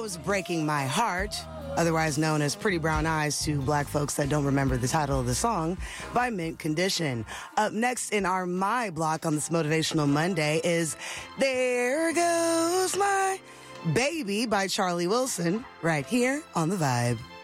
was Breaking My Heart, otherwise known as Pretty Brown Eyes to black folks that don't remember the title of the song, by Mint Condition. Up next in our My block on this Motivational Monday is There Goes My Baby by Charlie Wilson, right here on The Vibe.